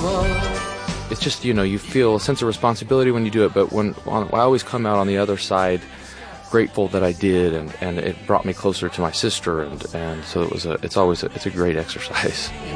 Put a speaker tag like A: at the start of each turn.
A: It's just, you feel a sense of responsibility when you do it, but I always come out on the other side grateful that I did, and it brought me closer to my sister, and so it's a great exercise.